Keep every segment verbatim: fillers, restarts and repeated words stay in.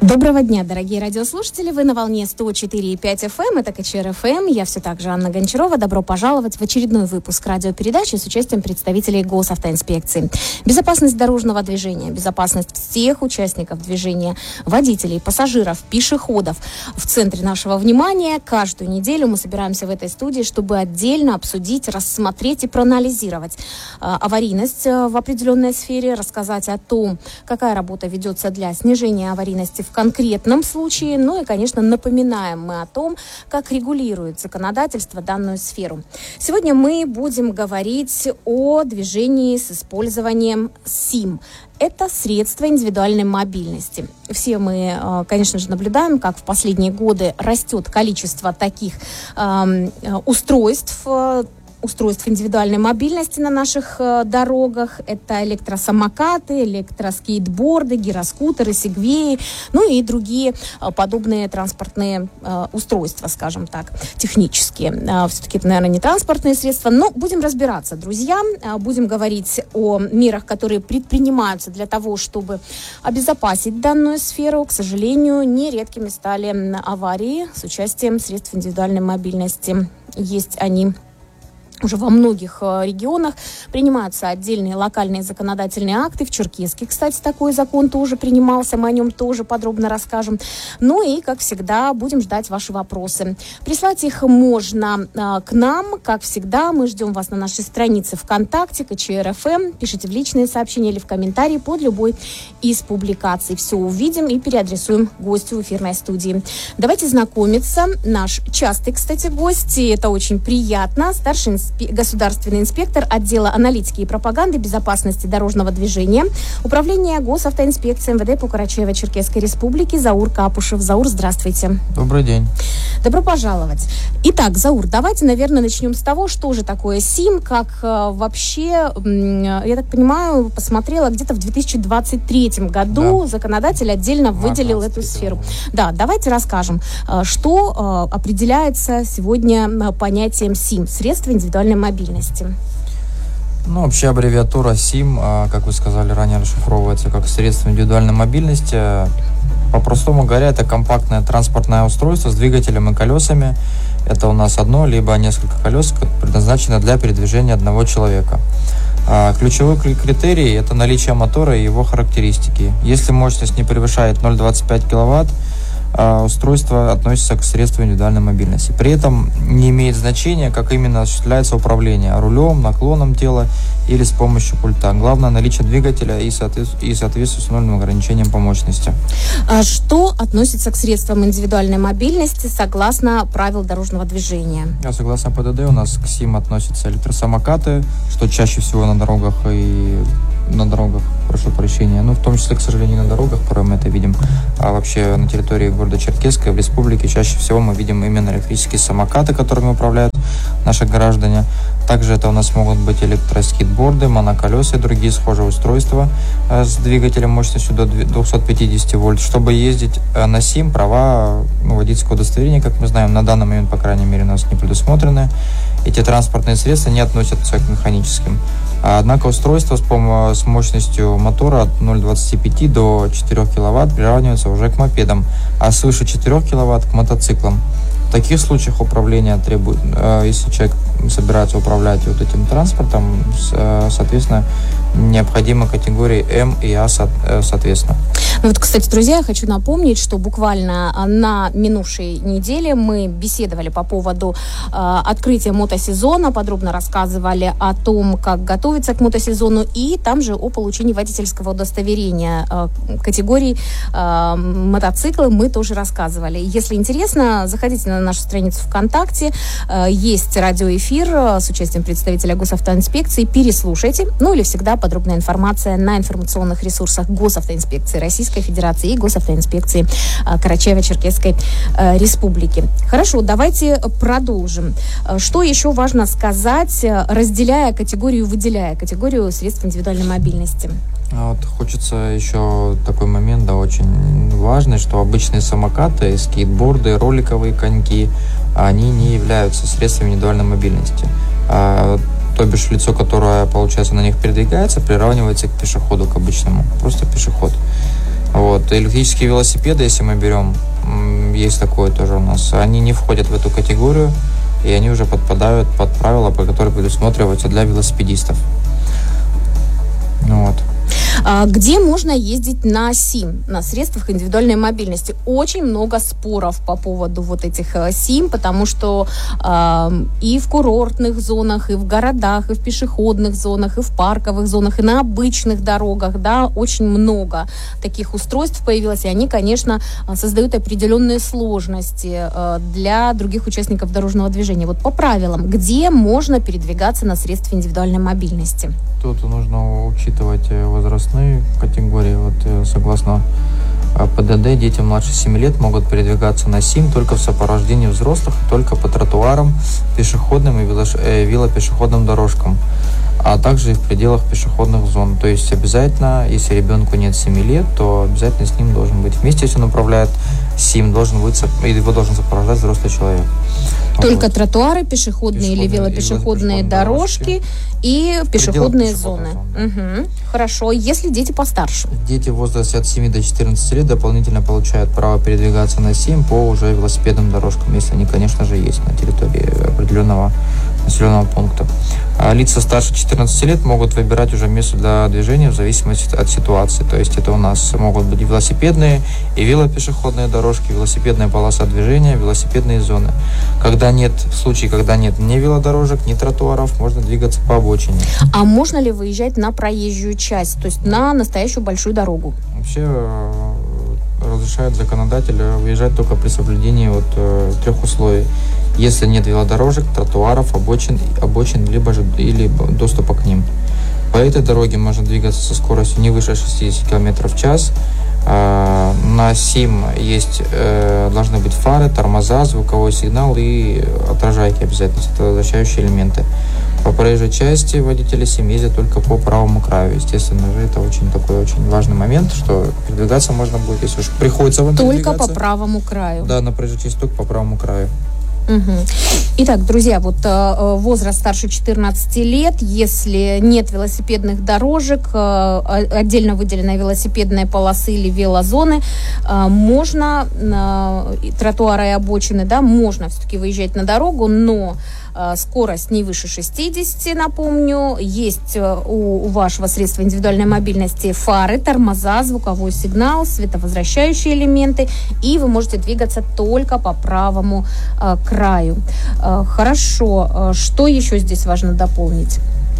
Доброго дня, дорогие радиослушатели. Вы на волне сто четыре и пять эф эм. Это ка че эр эф эм. Я все так же Анна Гончарова. Добро пожаловать в очередной выпуск радиопередачи с участием представителей госавтоинспекции. Безопасность дорожного движения, безопасность всех участников движения, водителей, пассажиров, пешеходов в центре нашего внимания. Каждую неделю мы собираемся в этой студии, чтобы отдельно обсудить, рассмотреть и проанализировать э, аварийность э, в определенной сфере, рассказать о том, какая работа ведется для снижения аварийности в конкретном случае. Ну и, конечно, напоминаем мы о том, как регулирует законодательство данную сферу. Сегодня мы будем говорить о движении с использованием СИМ. Это средства индивидуальной мобильности. Все мы, конечно же, наблюдаем, как в последние годы растет количество таких э, устройств, устройств индивидуальной мобильности на наших э, дорогах. Это электросамокаты, электроскейтборды, гироскутеры, сегвеи, ну и другие э, подобные транспортные э, устройства, скажем так, технические. Э, все-таки это, наверное, не транспортные средства, но будем разбираться, друзья. Э, будем говорить о мерах, которые предпринимаются для того, чтобы обезопасить данную сферу. К сожалению, нередкими стали аварии с участием средств индивидуальной мобильности. Есть они уже во многих э, регионах. Принимаются отдельные локальные законодательные акты. В Черкесске, кстати, такой закон тоже принимался. Мы о нем тоже подробно расскажем. Ну и, как всегда, будем ждать ваши вопросы. Прислать их можно э, к нам. Как всегда, мы ждем вас на нашей странице ВКонтакте, ка че эр эф эм. Пишите в личные сообщения или в комментарии под любой из публикаций. Все увидим и переадресуем гостю в эфирной студии. Давайте знакомиться. Наш частый, кстати, гость. И это очень приятно. Старший инспектор, государственный инспектор отдела аналитики и пропаганды безопасности дорожного движения Управления госавтоинспекции эм вэ дэ по Карачаево-Черкесской республике Заур Капушев. Заур, здравствуйте. Добрый день. Добро пожаловать. Итак, Заур, давайте, наверное, начнем с того, что же такое СИМ, как э, вообще, э, я так понимаю, посмотрела, где-то в две тысячи двадцать третьем году да. законодатель отдельно выделил эту сферу. Да, давайте расскажем, э, что э, определяется сегодня понятием СИМ, средства индивидуальной мобильности. Ну, вообще аббревиатура СИМ, как вы сказали ранее, расшифровывается как средство индивидуальной мобильности. По-простому говоря, это компактное транспортное устройство с двигателем и колесами. Это у нас одно, либо несколько колес, предназначено для передвижения одного человека. Ключевой критерий – это наличие мотора и его характеристики. Если мощность не превышает ноль целых двадцать пять киловатт, устройство относится к средству индивидуальной мобильности. При этом не имеет значения, как именно осуществляется управление – рулем, наклоном тела или с помощью пульта. Главное – наличие двигателя и соответствует установленным ограничениям по мощности. А что относится к средствам индивидуальной мобильности согласно правил дорожного движения? А согласно пэ дэ дэ у нас к СИМ относятся электросамокаты, что чаще всего на дорогах и на дорогах, прошу прощения, ну, в том числе, к сожалению, на дорогах, порой мы это видим, а вообще на территории города Черкесска, в республике, чаще всего мы видим именно электрические самокаты, которыми управляют наши граждане. Также это у нас могут быть электроскейтборды, моноколеса и другие схожие устройства с двигателем мощностью до двухсот пятидесяти вольт. Чтобы ездить на СИМ, права, ну, водительского удостоверения, как мы знаем, на данный момент, по крайней мере, у нас не предусмотрены. Эти транспортные средства не относятся к механическим. Однако устройство с, пом- с мощностью мотора от ноль целых двадцати пяти до четырёх киловатт приравнивается уже к мопедам, а свыше четырёх киловатт к мотоциклам. В таких случаях управление требует, э, если человек собирается управлять вот этим транспортом, с, э, соответственно, необходимы категории М и А, соответственно. Ну вот, кстати, друзья, я хочу напомнить, что буквально на минувшей неделе мы беседовали по поводу э, открытия мотосезона, подробно рассказывали о том, как готовиться к мотосезону, и там же о получении водительского удостоверения э, категории э, мотоциклы мы тоже рассказывали. Если интересно, заходите на нашу страницу ВКонтакте, э, есть радиоэфир с участием представителя госавтоинспекции, переслушайте, ну или всегда подробная информация на информационных ресурсах госавтоинспекции Российской Федерации и госавтоинспекции Карачаево-Черкесской э, Республики. Хорошо, давайте продолжим. Что еще важно сказать, разделяя категорию, выделяя категорию средств индивидуальной мобильности? Вот хочется еще такой момент, да, очень важный, что обычные самокаты, скейтборды, роликовые коньки, они не являются средствами индивидуальной мобильности. А, то бишь лицо, которое, получается, на них передвигается, приравнивается к пешеходу, к обычному, просто пешеход. Вот. Электрические велосипеды, если мы берем, есть такое тоже у нас, они не входят в эту категорию, и они уже подпадают под правила, по которым предусматриваются для велосипедистов. Вот. Где можно ездить на СИМ, на средствах индивидуальной мобильности? Очень много споров по поводу вот этих СИМ, потому что э, и в курортных зонах, и в городах, и в пешеходных зонах, и в парковых зонах, и на обычных дорогах, да, очень много таких устройств появилось, и они, конечно, создают определенные сложности э, для других участников дорожного движения. Вот по правилам, где можно передвигаться на средстве индивидуальной мобильности? Тут нужно учитывать возрастные категории. Вот согласно ПДД, дети младше семи лет могут передвигаться на СИМ только в сопровождении взрослых, только по тротуарам, пешеходным и велопешеходным дорожкам, а также и в пределах пешеходных зон. То есть обязательно, если ребенку нет семи лет, то обязательно с ним должен быть вместе, если он управляет СИМ, должен быть, его должен сопровождать взрослый человек. Только вот. Тротуары, пешеходные, пешеходные или велопешеходные дорожки, дорожки и пешеходные зоны. зоны. Угу. Хорошо. Если дети постарше? Дети в возрасте от семи до четырнадцати лет дополнительно получают право передвигаться на СИМ по уже велосипедным дорожкам, если они, конечно же, есть на территории определенного населенного пункта. А лица старше четырнадцати лет могут выбирать уже место для движения в зависимости от ситуации. То есть это у нас могут быть велосипедные и велопешеходные дорожки, велосипедная полоса движения, велосипедные зоны. Когда нет, в случае, когда нет ни велодорожек, ни тротуаров, можно двигаться по обочине. А можно ли выезжать на проезжую часть, то есть на настоящую большую дорогу? Вообще разрешает законодатель выезжать только при соблюдении вот, э, трех условий. Если нет велодорожек, тротуаров, обочин, обочин либо же, или доступа к ним. По этой дороге можно двигаться со скоростью не выше шестидесяти километров в час. Э, на СИМ есть, э, должны быть фары, тормоза, звуковой сигнал и отражайки обязательно, световозвращающие элементы. По проезжей части водители СИМ ездят только по правому краю. Естественно же, это очень такой очень важный момент, что передвигаться можно будет, если уж приходится вам только по правому краю. Да, на проезжей части только по правому краю. Угу. Итак, друзья, вот э, возраст старше четырнадцати лет, если нет велосипедных дорожек, э, отдельно выделенной велосипедной полосы или велозоны, э, можно, э, тротуары и обочины, да, можно все-таки выезжать на дорогу, но э, скорость не выше шестидесяти, напомню, есть у, у вашего средства индивидуальной мобильности фары, тормоза, звуковой сигнал, световозвращающие элементы, и вы можете двигаться только по правому э, краю. Э, хорошо. Э, что еще здесь важно дополнить?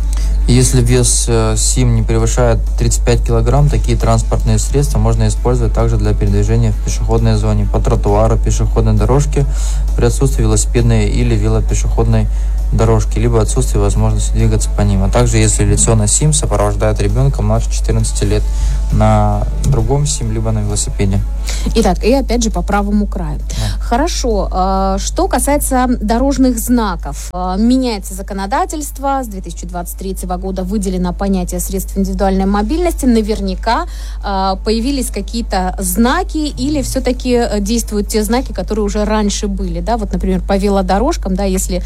Если вес э, СИМ не превышает тридцать пять килограмм, такие транспортные средства можно использовать также для передвижения в пешеходной зоне, по тротуару, пешеходной дорожке при отсутствии велосипедной или велопешеходной дорожки, либо отсутствии возможности двигаться по ним. А также, если лицо на СИМ сопровождает ребенка младше четырнадцати лет на другом СИМ, либо на велосипеде. Итак, и опять же по правому краю. Да. Хорошо. Что касается дорожных знаков. Меняется законодательство. С две тысячи двадцать третьего года выделено понятие средств индивидуальной мобильности. Наверняка появились какие-то знаки или все-таки действуют те знаки, которые уже раньше были. Да? Вот, например, по велодорожкам, да, если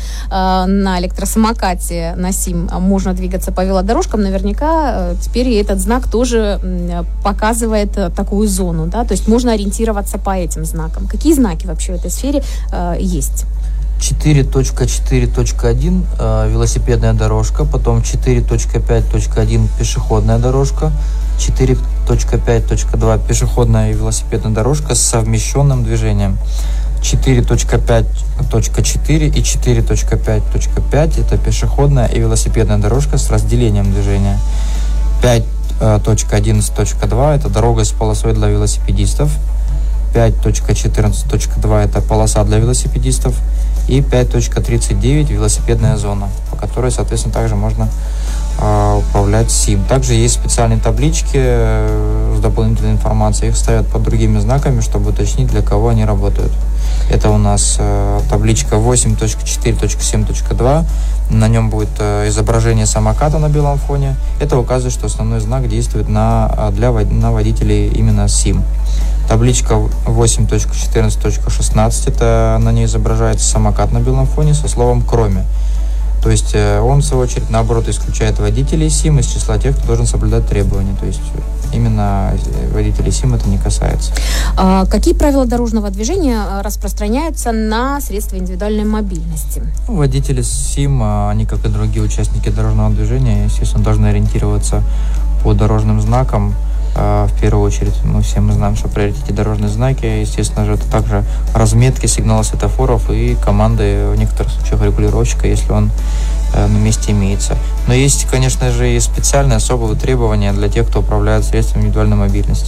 на электросамокате на СИМ можно двигаться по велодорожкам, наверняка теперь этот знак тоже показывает такую зону, да, то есть можно ориентироваться по этим знакам. Какие знаки вообще в этой сфере э, есть? четыре точка четыре точка один э, велосипедная дорожка, потом четыре точка пять точка один пешеходная дорожка, четыре точка пять точка два пешеходная и велосипедная дорожка с совмещенным движением. четыре точка пять точка четыре и четыре точка пять точка пять это пешеходная и велосипедная дорожка с разделением движения. пять точка одиннадцать точка два это дорога с полосой для велосипедистов. пять точка четырнадцать точка два это полоса для велосипедистов. И пять точка тридцать девять велосипедная зона, по которой, соответственно, также можно э, управлять СИМ. Также есть специальные таблички э, с дополнительной информацией. Их ставят под другими знаками, чтобы уточнить, для кого они работают. Это у нас э, табличка восемь точка четыре точка семь точка два. На нем будет э, изображение самоката на белом фоне. Это указывает, что основной знак действует на, для, на водителей именно СИМ. Табличка восемь точка четырнадцать точка шестнадцать, это на ней изображается самокат на белом фоне со словом «кроме». То есть он, в свою очередь, наоборот, исключает водителей СИМ из числа тех, кто должен соблюдать требования. То есть именно водителей СИМ это не касается. А какие правила дорожного движения распространяются на средства индивидуальной мобильности? Ну, водители СИМ, они, как и другие участники дорожного движения, естественно, должны ориентироваться по дорожным знакам. В первую очередь, мы все мы знаем, что приоритете дорожные знаки, естественно же, это также разметки, сигналы светофоров и команды, в некоторых случаях регулировщика, если он э, на месте имеется. Но есть, конечно же, и специальные особые требования для тех, кто управляет средствами индивидуальной мобильности.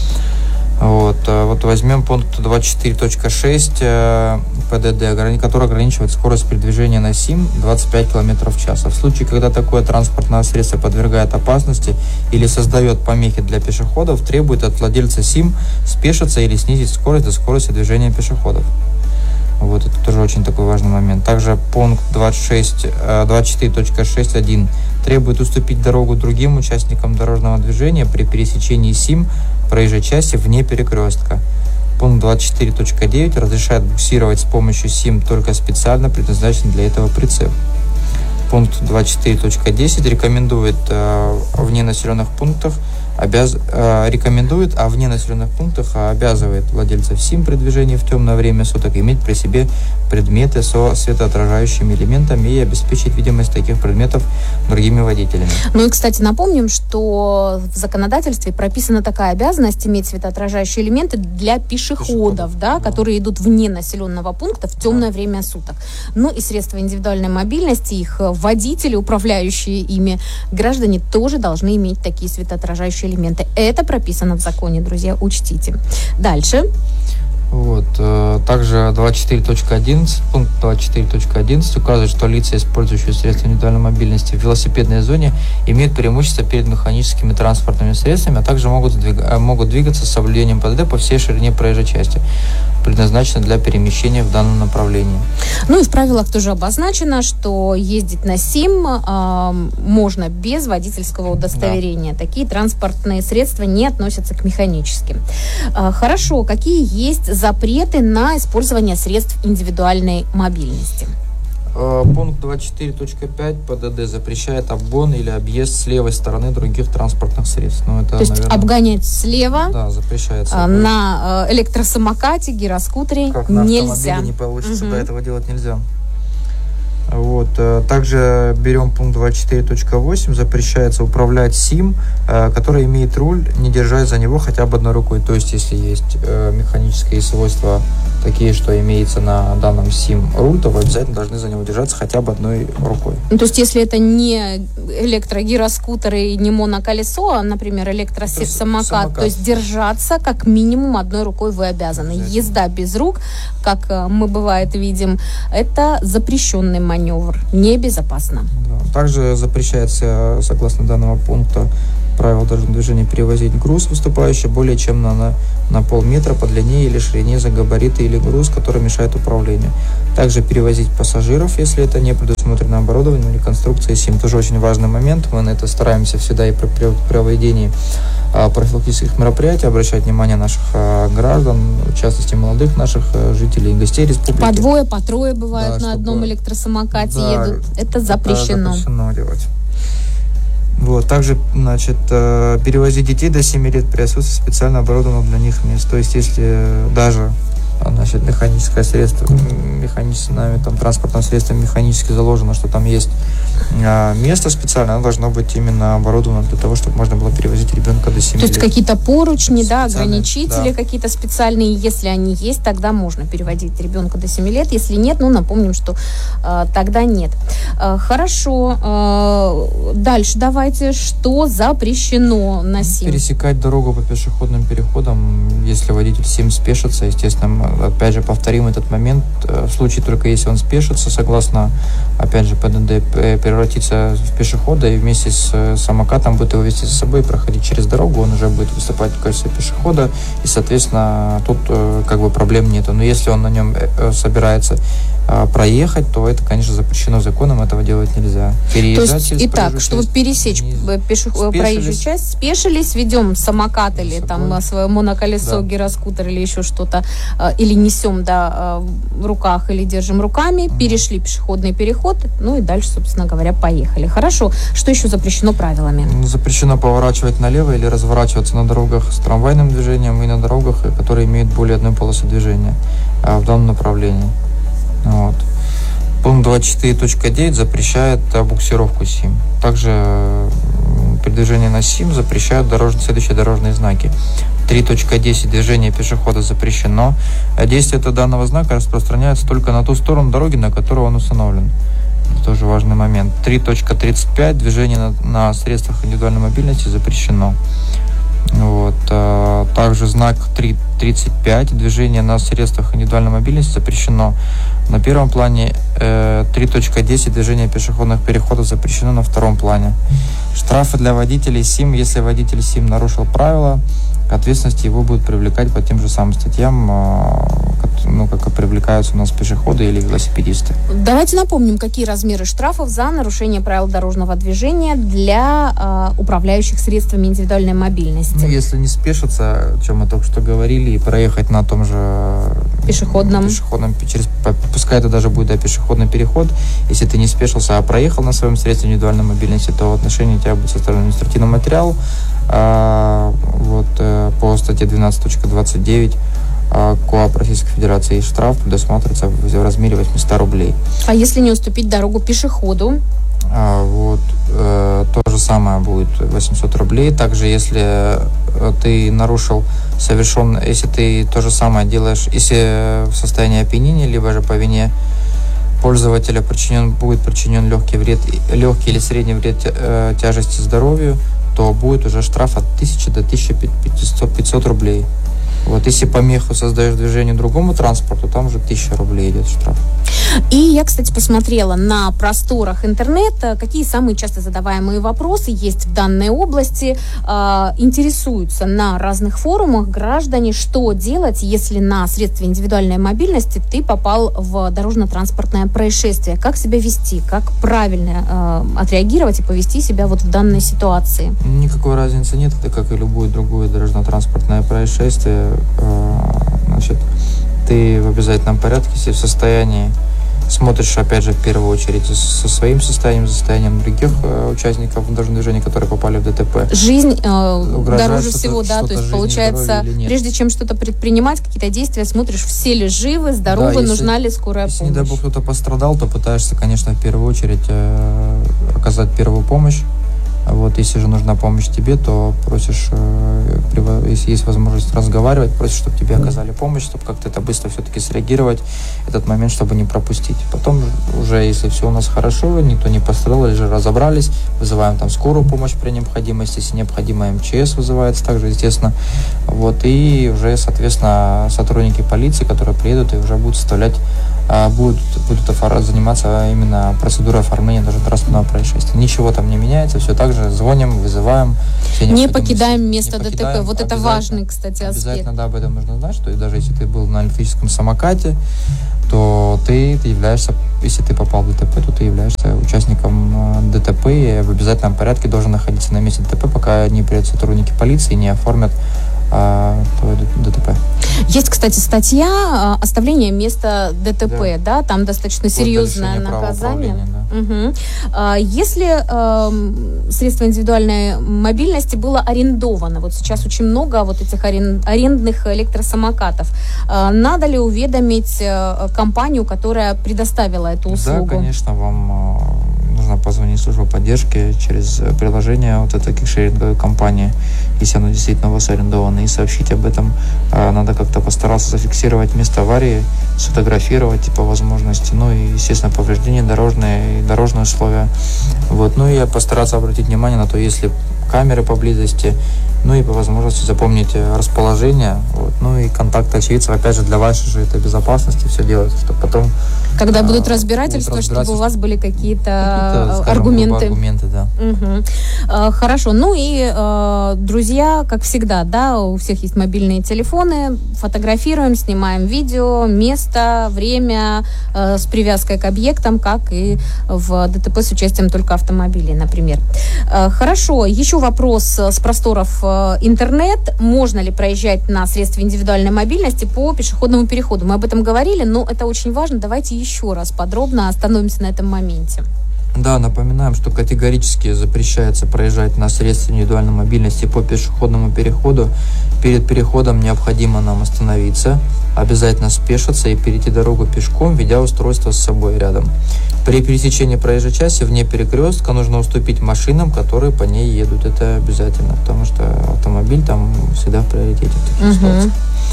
Вот, вот возьмем пункт двадцать четыре точка шесть э, ПДД, который ограничивает скорость передвижения на СИМ двадцать пять километров в час. А в случае, когда такое транспортное средство подвергает опасности или создает помехи для пешеходов, требует от владельца СИМ спешиться или снизить скорость до скорости движения пешеходов. Вот это тоже очень такой важный момент. Также пункт двадцать шесть, двадцать четыре точка шесть точка один требует уступить дорогу другим участникам дорожного движения при пересечении СИМ проезжей части вне перекрестка. Пункт двадцать четыре точка девять разрешает буксировать с помощью СИМ только специально предназначенный для этого прицеп. Пункт двадцать четыре точка десять рекомендует э, вне населенных пунктов обяз... э, рекомендует, а вне населенных пунктах обязывает владельцев СИМ при движении в темное время суток иметь при себе предметы со светоотражающими элементами и обеспечить видимость таких предметов другими водителями. Ну и, кстати, напомним, что в законодательстве прописана такая обязанность иметь светоотражающие элементы для пешеходов, пешеходов да, да. которые идут вне населенного пункта в темное да. время суток. Ну и средства индивидуальной мобильности, их водители, управляющие ими, граждане тоже должны иметь такие светоотражающие элементы. Это прописано в законе, друзья, учтите. Дальше. Вот. Также двадцать четыре точка одиннадцать, пункт двадцать четыре точка одиннадцать указывает, что лица, использующие средства индивидуальной мобильности в велосипедной зоне, имеют преимущество перед механическими транспортными средствами, а также могут, сдвиг... могут двигаться с соблюдением ПДД по всей ширине проезжей части, предназначенной для перемещения в данном направлении. Ну и в правилах тоже обозначено, что ездить на СИМ э, можно без водительского удостоверения. Да. Такие транспортные средства не относятся к механическим. Э, хорошо, какие есть запреты на использование средств индивидуальной мобильности? Пункт двадцать четыре точка пять ПДД запрещает обгон или объезд с левой стороны других транспортных средств. Ну, это, То есть наверное, обгонять слева да, запрещается. На электросамокате, гироскутере как на нельзя. Не получится, угу. да, этого делать нельзя. Вот. Также берем пункт двадцать четыре точка восемь, запрещается управлять СИМ, который имеет руль, не держась за него хотя бы одной рукой. То есть, если есть механические свойства такие, что имеется на данном СИМ руль, то вы обязательно должны за него держаться хотя бы одной рукой. Ну, то есть, если это не электрогироскутер и не моноколесо, а, например, электросамокат, то есть держаться как минимум одной рукой вы обязаны. Езда без рук, как мы, бывает, видим, это запрещенный маневр, небезопасно. Да. Также запрещается, согласно данного пункта правил дорожного движения, перевозить груз, выступающий более чем на, на, на полметра по длине или ширине за габариты или груз, который мешает управлению. Также перевозить пассажиров, если это не предусмотрено оборудованием или конструкцией СИМ. Тоже очень важный момент. Мы на это стараемся всегда и при проведении а, профилактических мероприятий обращать внимание наших а, граждан, в частности молодых наших а, жителей и гостей республики. По двое, по трое бывают да, на чтобы... одном электросамокате да, едут. Это запрещено. Это запрещено делать. Вот. Также, значит, перевозить детей до семи лет при отсутствии специально оборудованного для них мест. То есть, если даже, значит, механическое средство, механическое, там, транспортное средство механически заложено, что там есть а, место специальное, оно должно быть именно оборудовано для того, чтобы можно было перевозить ребенка до семи лет. То есть, какие-то поручни, да, ограничители да. какие-то специальные, если они есть, тогда можно переводить ребенка до семи лет. Если нет, ну, напомним, что а, тогда нет. А, хорошо. А, дальше давайте, что запрещено на СИМ? Пересекать дорогу по пешеходным переходам, если водитель СИМ спешится, естественно, опять же, повторим этот момент, в случае только если он спешится, согласно, опять же, ПДД, превратиться в пешехода и вместе с самокатом будет его вести за собой и проходить через дорогу, он уже будет выступать в качестве пешехода, и, соответственно, тут как бы проблем нету. Но если он на нем собирается а, проехать, то это, конечно, запрещено законом, этого делать нельзя. Переезжать то есть, через итак, чтобы часть, пересечь пеше... проезжую часть, спешились, ведем самокат или там свое моноколесо, да. гироскутер или еще что-то, или несем да, в руках, или держим руками, mm-hmm. перешли пешеходный переход, ну и дальше, собственно говоря, поехали. Хорошо. Что еще запрещено правилами? Запрещено поворачивать налево или разворачиваться на дорогах с трамвайным движением и на дорогах, которые имеют более одной полосы движения в данном направлении. Вот. Пункт двадцать четыре точка девять запрещает буксировку СИМ. Также при движении на СИМ запрещают дорожные, следующие дорожные знаки. три точка десять движение пешехода запрещено. Действие данного знака распространяется только на ту сторону дороги, на которой он установлен. Это тоже важный момент. три точка тридцать пять движение на, на средствах индивидуальной мобильности запрещено. Вот. Также знак три тридцать пять движение на средствах индивидуальной мобильности запрещено. На первом плане три точка десять движение пешеходных переходов запрещено на втором плане. Штрафы для водителей СИМ. Если водитель СИМ нарушил правила, к ответственности его будут привлекать по тем же самым статьям, ну, как и привлекаются у нас пешеходы или велосипедисты. Давайте напомним, какие размеры штрафов за нарушение правил дорожного движения для э, управляющих средствами индивидуальной мобильности. Ну, если не спешиться, о чем мы только что говорили, и проехать на том же пешеходном, пешеходном через, пускай это даже будет да, пешеходный переход, если ты не спешился, а проехал на своем средстве индивидуальной мобильности, то в отношении тебя будет составлен административный материал а, вот, по статье двенадцать точка двадцать девять КоАП Российской Федерации, и штраф предусматривается в размере восемьсот рублей. А если не уступить дорогу пешеходу? А, вот, э, то же самое будет восемьсот рублей. Также, если ты нарушил совершен, если ты то же самое делаешь, если в состоянии опьянения, либо же по вине пользователя причинен, будет причинен легкий вред, легкий или средний вред э, тяжести здоровью, то будет уже штраф от тысячи до тысячи пятисот рублей. Вот, если помеху создаешь движению другому транспорту, там уже тысяча рублей идет штраф. И я, кстати, посмотрела на просторах интернета, какие самые часто задаваемые вопросы есть в данной области. Э, интересуются на разных форумах граждане, что делать, если на средстве индивидуальной мобильности ты попал в дорожно-транспортное происшествие. Как себя вести, как правильно э, отреагировать и повести себя вот в данной ситуации? Никакой разницы нет, это как и любое другое дорожно-транспортное происшествие. Э, значит, ты в обязательном порядке, если в состоянии, смотришь, опять же, в первую очередь со своим состоянием, состоянием других э, участников дорожного движения, которые попали в ДТП. Жизнь э, дороже всего, да, то есть получается, прежде чем что-то предпринимать, какие-то действия, смотришь, все ли живы, здоровы, да, если, нужна ли скорая если, помощь. Если, не дай бог, кто-то пострадал, то пытаешься, конечно, в первую очередь э, оказать первую помощь. Вот, если же нужна помощь тебе, то просишь, э, если есть возможность разговаривать, просишь, чтобы тебе оказали помощь, чтобы как-то это быстро все-таки среагировать, этот момент, чтобы не пропустить. Потом уже, если все у нас хорошо, никто не пострадал, или же разобрались, вызываем там скорую помощь при необходимости, если необходимо, МЧС вызывается также, естественно. Вот, и уже, соответственно, сотрудники полиции, которые приедут и уже будут составлять, будут, будут заниматься именно процедурой оформления даже транспортного происшествия. Ничего там не меняется, все так же звоним, вызываем. Не покидаем место не ДТП. Покидаем. Вот это важный, кстати, аспект. Обязательно, да, об этом нужно знать, что даже если ты был на электрическом самокате, то ты, ты являешься, если ты попал в ДТП, то ты являешься участником ДТП и в обязательном порядке должен находиться на месте ДТП, пока не приедут сотрудники полиции и не оформят а, твое ДТП. Есть, кстати, статья «Оставление места ДТП», да, да? Там достаточно серьезное наказание. Да. Угу. Если э, средство индивидуальной мобильности было арендовано, вот сейчас очень много вот этих арен, арендных электросамокатов, э, надо ли уведомить э, компанию, которая предоставила эту услугу? Да, конечно, вам э, нужно позвонить в службу поддержки через приложение вот этой кикшеринговой компании, если оно действительно у вас арендовано, и сообщить об этом. Э, надо как-то постараться зафиксировать место аварии, сфотографировать по возможности, ну и, естественно, повреждения дорожные, дорожные условия. Вот. Ну и постараться обратить внимание на то, если камеры поблизости, ну и по возможности запомнить расположение, вот, ну и контакты очевидцев, опять же, для вашей же это безопасности все делается, чтобы потом... Когда а, будут разбирательства, будут чтобы у вас были какие-то, какие-то аргументы. аргументы, да. Угу. А, хорошо, ну и, а, друзья, как всегда, да, у всех есть мобильные телефоны, фотографируем, снимаем видео, место, время а, с привязкой к объектам, как и в ДТП с участием только автомобилей, например. А, хорошо, еще вопрос с просторов интернет. Можно ли проезжать на средстве индивидуальной мобильности по пешеходному переходу? Мы об этом говорили, но это очень важно. Давайте еще раз подробно остановимся на этом моменте. Да, напоминаем, что категорически запрещается проезжать на средстве индивидуальной мобильности по пешеходному переходу. Перед переходом необходимо нам остановиться, обязательно спешиться и перейти дорогу пешком, ведя устройство с собой рядом. При пересечении проезжей части вне перекрестка нужно уступить машинам, которые по ней едут. Это обязательно, потому что автомобиль там всегда в приоритете в таких ситуациях.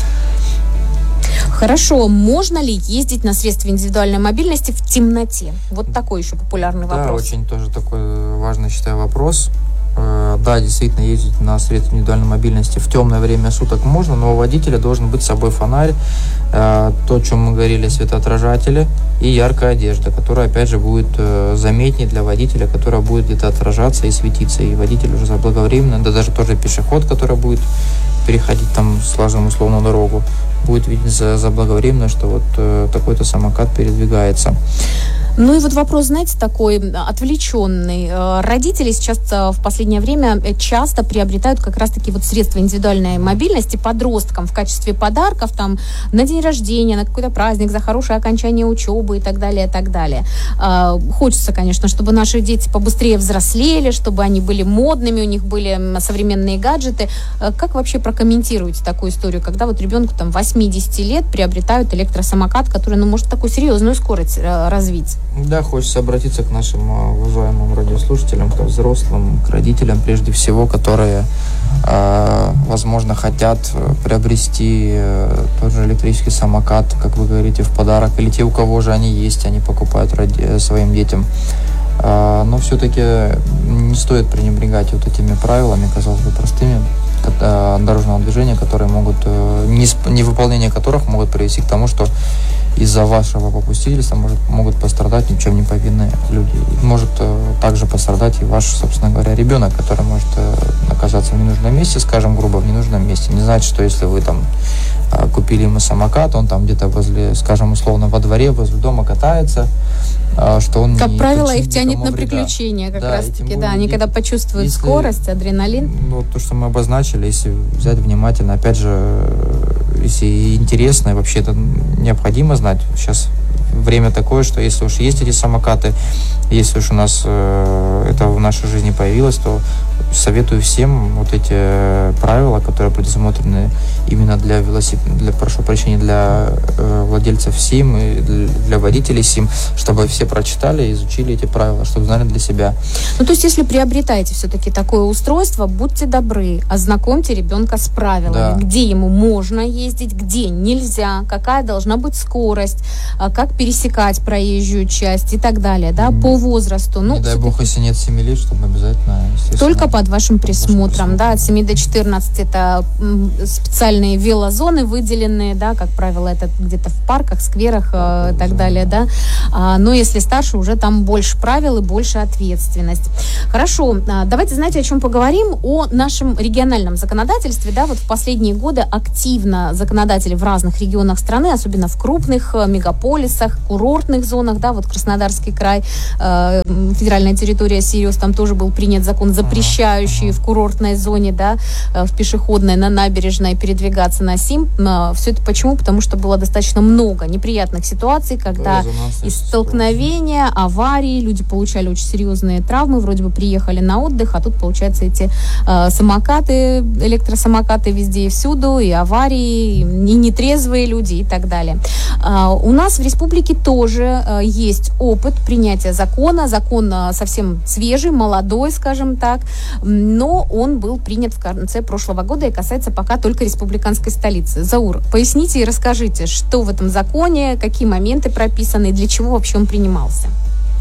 Хорошо, можно ли ездить на средстве индивидуальной мобильности в темноте? Вот такой еще популярный да, вопрос. Да, очень тоже такой важный, считаю, вопрос. Да, действительно, ездить на средстве индивидуальной мобильности в темное время суток можно, но у водителя должен быть с собой фонарь, то, о чем мы говорили, светоотражатели и яркая одежда, которая, опять же, будет заметнее для водителя, которая будет где-то отражаться и светиться. И водитель уже заблаговременно, да даже тоже пешеход, который будет переходить там, скажем, условно, дорогу, будет видеть заблаговременно, что вот э, такой-то самокат передвигается. Ну и вот вопрос, знаете, такой отвлеченный. Родители сейчас в последнее время часто приобретают как раз-таки вот средства индивидуальной мобильности подросткам в качестве подарков там на день рождения, на какой-то праздник, за хорошее окончание учебы и так далее, и так далее. Хочется, конечно, чтобы наши дети побыстрее взрослели, чтобы они были модными, у них были современные гаджеты. Как вообще прокомментируете такую историю, когда вот ребенку там восемьдесят лет приобретают электросамокат, который, ну, может такую серьезную скорость развить? Да, хочется обратиться к нашим уважаемым радиослушателям, к взрослым, к родителям прежде всего, которые, э, возможно, хотят приобрести э, тот же электрический самокат, как вы говорите, в подарок, или те, у кого же они есть, они покупают ради, своим детям. Э, но все-таки не стоит пренебрегать вот этими правилами, казалось бы, простыми, дорожного движения, которые могут, невыполнение которых могут привести к тому, что из-за вашего попустительства может, могут пострадать ни в чем не повинные люди. Может также пострадать и ваш, собственно говоря, ребенок, который может оказаться в ненужном месте, скажем грубо, в ненужном месте. Не значит, что если вы там купили ему самокат, он там где-то возле, скажем, условно, во дворе, возле дома катается, что он как не правило, их тянет на приключения, как да, раз-таки, да, они когда почувствуют если, скорость, адреналин. Ну, то, что мы обозначили, если взять внимательно, опять же, если интересно, и вообще это необходимо знать. Сейчас время такое, что если уж есть эти самокаты, если уж у нас э, это в нашей жизни появилось, то советую всем вот эти правила, которые предусмотрены именно для велосипедов, для, прошу прощения, для э, владельцев СИМ и для, для водителей СИМ, чтобы все прочитали и изучили эти правила, чтобы знали для себя. Ну, то есть, если приобретаете все-таки такое устройство, будьте добры, ознакомьте ребенка с правилами, да. Где ему можно ездить, где нельзя, какая должна быть скорость, как пересекать проезжую часть и так далее, да, mm. по возрасту. Ну, не дай бог, если нет семи лет, чтобы обязательно, только под вашим присмотром, присмотром, да, от семи до четырнадцати это специальные велозоны выделенные, да, как правило, это где-то в парках, скверах э, и так далее, да, а, но если старше, уже там больше правил и больше ответственность. Хорошо, а, давайте, знаете, о чем поговорим? О нашем региональном законодательстве, да, вот в последние годы активно законодатели в разных регионах страны, особенно в крупных мегаполисах, курортных зонах, да, вот Краснодарский край, э, федеральная территория Сириус, там тоже был принят закон, запрещающий в курортной зоне, да, в пешеходной, на набережной передвигаться на СИМ. Все это почему? Потому что было достаточно много неприятных ситуаций, когда из столкновения, аварии, люди получали очень серьезные травмы, вроде бы приехали на отдых, а тут, получается, эти э, самокаты, электросамокаты везде и всюду, и аварии, и нетрезвые люди и так далее. Э, у нас в республике тоже э, есть опыт принятия закона. Закон э, совсем свежий, молодой, скажем так, но он был принят в конце прошлого года и касается пока только республиканской столицы. Заур, поясните и расскажите, что в этом законе, какие моменты прописаны и для чего вообще он принимался?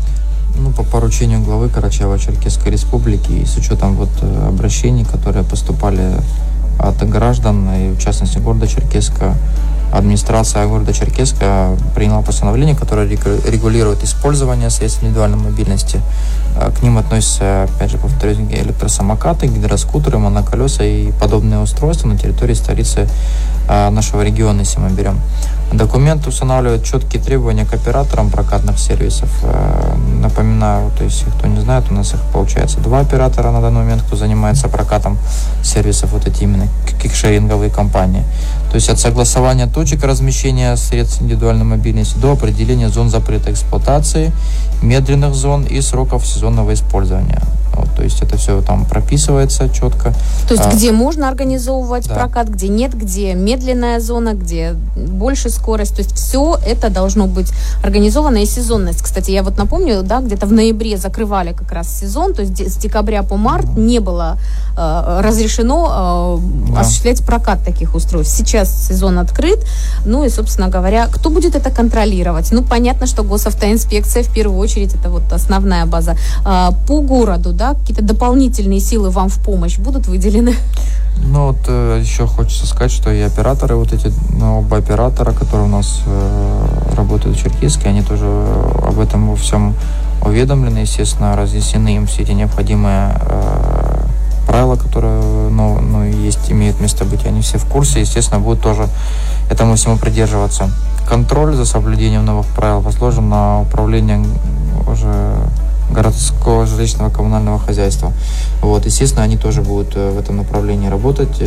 Ну, по поручению главы Карачаево-Черкесской Республики и с учетом вот обращений, которые поступали от граждан, и в частности города Черкесска, администрация города Черкесска приняла постановление, которое регулирует использование средств индивидуальной мобильности. К ним относятся, опять же, повторюсь, электросамокаты, гидроскутеры, моноколеса и подобные устройства на территории столицы нашего региона, если мы берем. Документ устанавливает четкие требования к операторам прокатных сервисов. Напоминаю, то есть, кто не знает, у нас их получается два оператора на данный момент, кто занимается прокатом сервисов, вот эти именно кикшеринговые компании. То есть от согласования точек размещения средств индивидуальной мобильности до определения зон запрета эксплуатации, медленных зон и сроков сезонного использования. Вот, то есть это все там прописывается четко. То есть а, где можно организовывать да. прокат, где нет, где медленная зона, где больше скорость. То есть все это должно быть организовано. И сезонность. Кстати, я вот напомню, да, где-то в ноябре закрывали как раз сезон, то есть с декабря по март не было э, разрешено э, да. осуществлять прокат таких устройств. Сейчас сезон открыт. Ну и, собственно говоря, кто будет это контролировать? Ну, понятно, что госавтоинспекция в первую очередь, это вот основная база. Э, по городу, да, какие-то дополнительные силы вам в помощь будут выделены? Ну вот э, еще хочется сказать, что и операторы, вот эти ну, оба оператора, которые у нас э, работают в Черкеске, они тоже об этом во всем уведомлены, естественно, разъяснены им все эти необходимые э, правила, которые ну, ну, есть, имеют место быть, они все в курсе, естественно, будут тоже этому всему придерживаться. Контроль за соблюдением новых правил возложен на управление уже городского жилищного коммунального хозяйства. Вот, естественно, они тоже будут в этом направлении работать.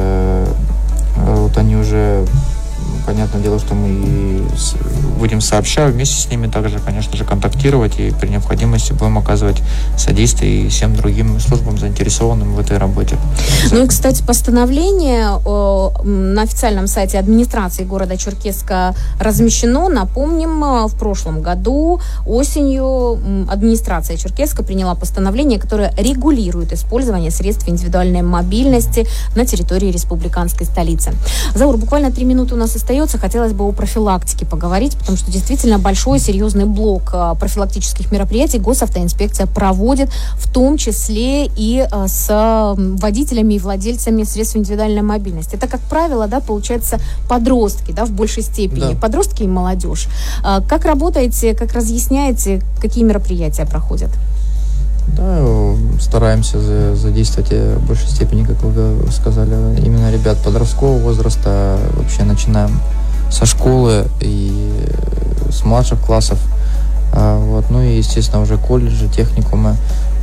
Вот они уже, понятное дело, что мы будем сообщать, вместе с ними также, конечно же, контактировать и при необходимости будем оказывать содействие и всем другим службам, заинтересованным в этой работе. Ну и, кстати, постановление о, на официальном сайте администрации города Черкесска размещено. Напомним, в прошлом году осенью администрация Черкесска приняла постановление, которое регулирует использование средств индивидуальной мобильности на территории республиканской столицы. Заур, буквально три минуты у нас остается. Хотелось бы о профилактике поговорить, потому что действительно большой серьезный блок профилактических мероприятий госавтоинспекция проводит, в том числе и с водителями и владельцами средств индивидуальной мобильности. Это, как правило, да, получается подростки, да, в большей степени. Да. Подростки и молодежь. Как работаете, как разъясняете, какие мероприятия проходят? Да, стараемся задействовать в большей степени, как вы сказали, именно ребят подросткового возраста. Вообще начинаем со школы и с младших классов. Вот. Ну и, естественно, уже колледжи, техникумы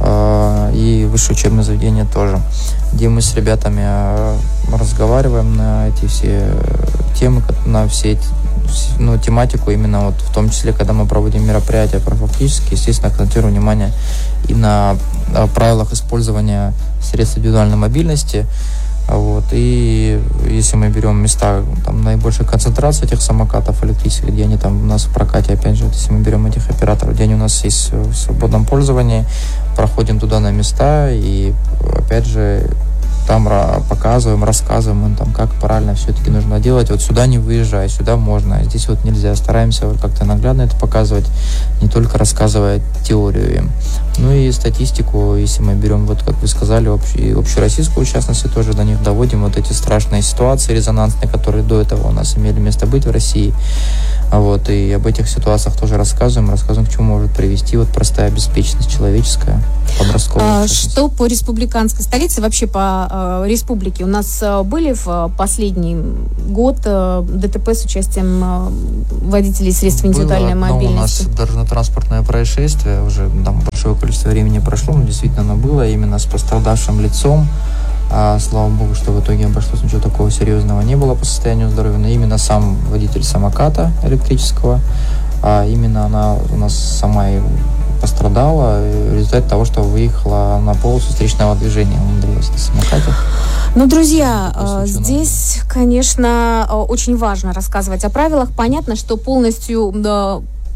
и высшее учебное заведение тоже, где мы с ребятами разговариваем на эти все темы, на все эти ну, тематику, именно вот в том числе, когда мы проводим мероприятия профилактические, естественно, акцентируем внимание и на правилах использования средств индивидуальной мобильности. Вот. И если мы берем места, там наибольшая концентрация этих самокатов электрических, где они там у нас в прокате, опять же, вот если мы берем этих операторов, где они у нас есть в свободном пользовании, проходим туда на места и, опять же, там показываем, рассказываем им, там, как правильно все-таки нужно делать. Вот сюда не выезжай, сюда можно, а здесь вот нельзя. Стараемся вот как-то наглядно это показывать, не только рассказывая теорию им. Ну и статистику, если мы берем, вот как вы сказали, общ- общероссийскую, в частности, тоже до них доводим вот эти страшные ситуации резонансные, которые до этого у нас имели место быть в России. Вот, и об этих ситуациях тоже рассказываем, рассказываем, к чему может привести вот простая беспечность человеческая, подростковая. А, что по республиканской столице, вообще по э, республике? У нас э, были в последний год э, ДТП с участием э, водителей средств индивидуальной было мобильности? У нас дорожно-транспортное происшествие, уже там большое количество времени прошло, но действительно оно было именно с пострадавшим лицом. А, слава богу, что в итоге обошлось, ничего такого серьезного не было по состоянию здоровья, но именно сам водитель самоката электрического, а именно она у нас сама и пострадала в результате того, что выехала на полосу встречного движения, умудрилась на самокате. Ну, друзья, здесь, конечно, очень важно рассказывать о правилах. Понятно, что полностью... Да,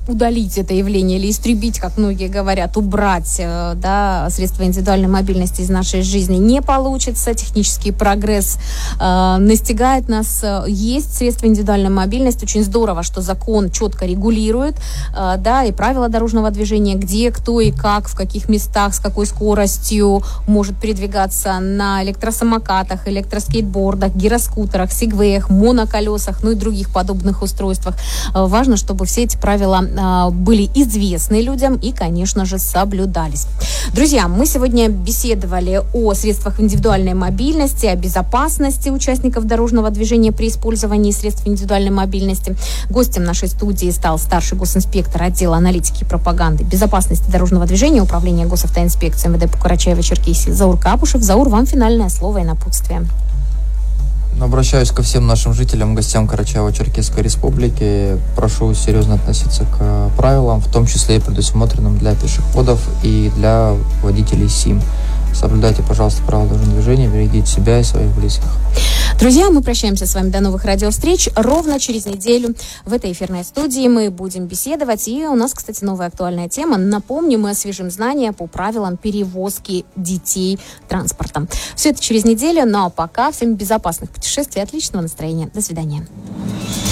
удалить это явление или истребить, как многие говорят, убрать, да, средства индивидуальной мобильности из нашей жизни не получится. Технический прогресс э, настигает нас. Есть средства индивидуальной мобильности. Очень здорово, что закон четко регулирует, э, да, и правила дорожного движения, где, кто и как, в каких местах, с какой скоростью может передвигаться на электросамокатах, электроскейтбордах, гироскутерах, сегвеях, моноколесах, ну и других подобных устройствах. Э, важно, чтобы все эти правила были известны людям и, конечно же, соблюдались. Друзья, мы сегодня беседовали о средствах индивидуальной мобильности, о безопасности участников дорожного движения при использовании средств индивидуальной мобильности. Гостем нашей студии стал старший госинспектор отдела аналитики и пропаганды безопасности дорожного движения Управления госавтоинспекции МВД по Карачаево-Черкесии Заур Капушев. Заур, вам финальное слово и напутствие. Обращаюсь ко всем нашим жителям, гостям Карачаево-Черкесской Республики. Прошу серьезно относиться к правилам, в том числе и предусмотренным для пешеходов и для водителей СИМ. Соблюдайте, пожалуйста, правила дорожного движения, берегите себя и своих близких. Друзья, мы прощаемся с вами до новых радиовстреч. Ровно через неделю в этой эфирной студии мы будем беседовать. И у нас, кстати, новая актуальная тема. Напомним, мы освежим знания по правилам перевозки детей транспортом. Все это через неделю. Ну а пока всем безопасных путешествий, отличного настроения. До свидания.